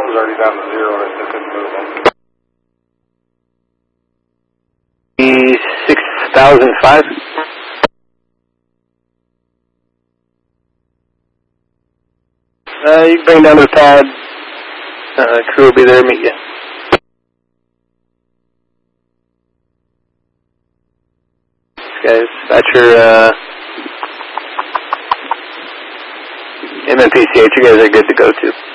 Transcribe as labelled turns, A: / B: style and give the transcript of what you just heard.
A: was already down to 0 and I couldn't move on.
B: 6005. You can bring down to the pad. Crew will be there to meet you. Guys, that's your MNPCH. You guys are good to go to.